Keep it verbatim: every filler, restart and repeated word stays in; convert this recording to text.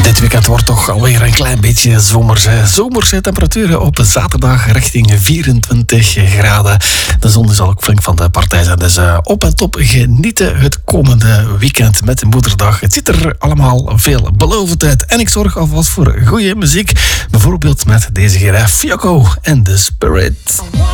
Dit weekend wordt toch alweer een klein beetje zomerse, zomerse temperaturen op zaterdag richting vierentwintig graden. De zon zal ook flink van de partij zijn, dus uh, op en top genieten het komende weekend met de moederdag. Het ziet er allemaal veel belovend uit en ik zorg alvast voor goede muziek, bijvoorbeeld met deze keer Fiocco en The Spirit.